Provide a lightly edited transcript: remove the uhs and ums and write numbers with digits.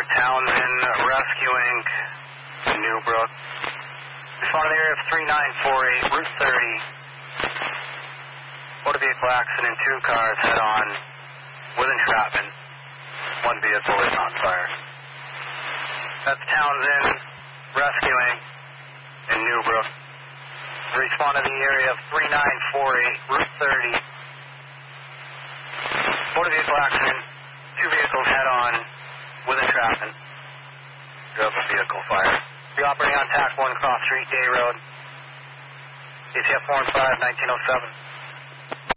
Townsend, Rescue Inc., Newbrook. Respond to the area of 3948, Route 30. Motor vehicle accident, 2 cars head-on with entrapment. 1 vehicle is on fire. That's Townsend, Rescue Inc., in Newbrook. Respond to the area of 3948, Route 30. Motor vehicle accident, 2 vehicles head-on with entrapment. Drove a vehicle fire. Be operating on TAC 1 Cross Street, Day Road. ATF 415, 1907.